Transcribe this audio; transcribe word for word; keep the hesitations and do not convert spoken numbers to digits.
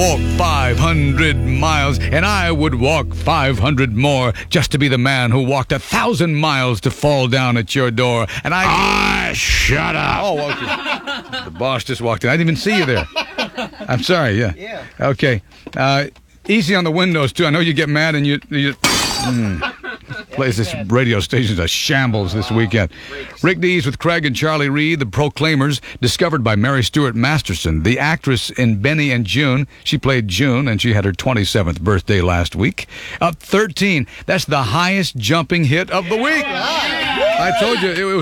walk five hundred miles, and I would walk five hundred more just to be the man who walked a thousand miles to fall down at your door. And I... Ah, shut up. Oh, okay. The boss just walked in. I didn't even see you there. I'm sorry, yeah. Yeah. Okay. Uh, easy on the windows, too. I know you get mad and you... you mm. Plays this radio station's a shambles this weekend. Rick Dees with Craig and Charlie Reed, the Proclaimers, discovered by Mary Stuart Masterson, the actress in Benny and June. She played June, and she had her twenty-seventh birthday last week. Up thirteen. That's the highest jumping hit of the week. I told you it was.